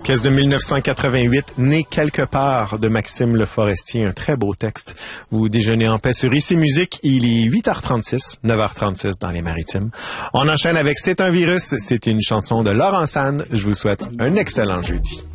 Pièce de 1988, Né quelque part de Maxime Le Forestier, un très beau texte. Vous déjeunez en paix sur Ici Musique, il est 8h36, 9h36 dans les Maritimes. On enchaîne avec C'est un virus, c'est une chanson de Laurent Sanne. Je vous souhaite un excellent jeudi.